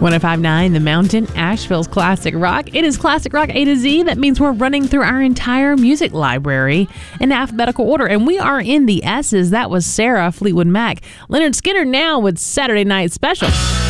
105.9 The Mountain, Asheville's Classic Rock. It is Classic Rock A to Z. That means we're running through our entire music library in alphabetical order, and we are in the S's. That was Sarah, Fleetwood Mac. Leonard Skinner now with Saturday Night Special.